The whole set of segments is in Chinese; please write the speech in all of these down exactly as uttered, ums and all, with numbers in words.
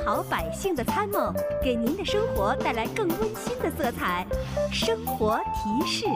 好百姓的参谋，给您的生活带来更温馨的色彩。生活提示。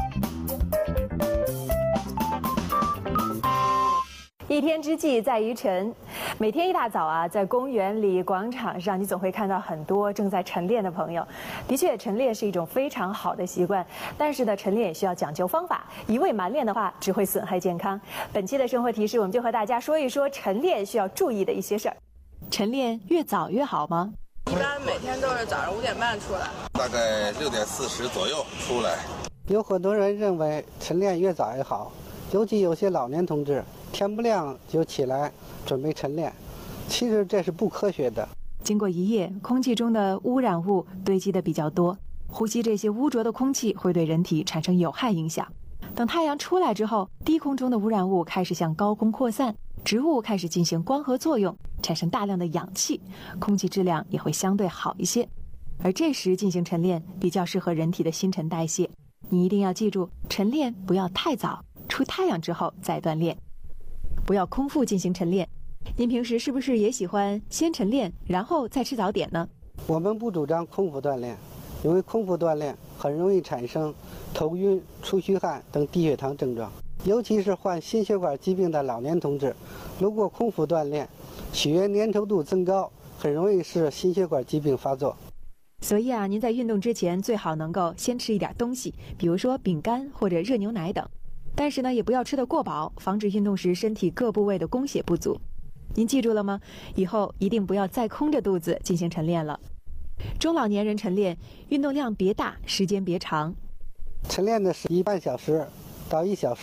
一天之计在于晨，每天一大早啊，在公园里、广场上，你总会看到很多正在晨练的朋友。的确，晨练是一种非常好的习惯，但是呢，晨练也需要讲究方法，一味蛮练的话，只会损害健康。本期的生活提示，我们就和大家说一说晨练需要注意的一些事儿。晨练越早越好吗？ 一般每天都是早上五点半出来， 大概六点四十左右出来。 有很多人认为晨练越早越好，尤其有些老年同志。天不亮就起来准备晨练，其实这是不科学的。 经过一夜，空气中的污染物堆积的比较多，呼吸这些污浊的空气会对人体产生有害影响。等太阳出来之后，低空中的污染物开始向高空扩散，植物开始进行光合作用，产生大量的氧气，空气质量也会相对好一些。而这时进行晨练比较适合人体的新陈代谢。你一定要记住，晨练不要太早，出太阳之后再锻炼。不要空腹进行晨练。您平时是不是也喜欢先晨练，然后再吃早点呢？ 我们不主张空腹锻炼，因为空腹锻炼很容易产生头晕、出虚汗等低血糖症状，尤其是患心血管疾病的老年同志，如果空腹锻炼，血液粘稠度增高，很容易使心血管疾病发作。 所以啊，您在运动之前最好能够先吃一点东西，比如说饼干或者热牛奶等。但是呢，也不要吃得过饱，防止运动时身体各部位的供血不足。您记住了吗？以后一定不要再空着肚子进行晨练了。中老年人晨练，运动量别大，时间别长。 晨练的是一半小时到一小时。